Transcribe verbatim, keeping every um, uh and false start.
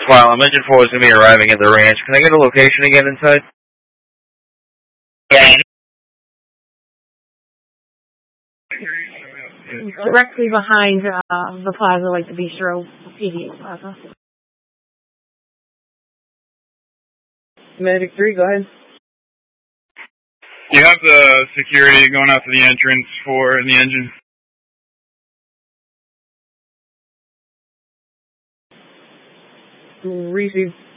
file. I'm engine four is going to be arriving at the ranch. Can I get a location again inside? Yeah. Directly behind uh, the plaza, like the bistro, P D A plaza. Medic three, go ahead. You have the security going out to the entrance for the engine. Receive.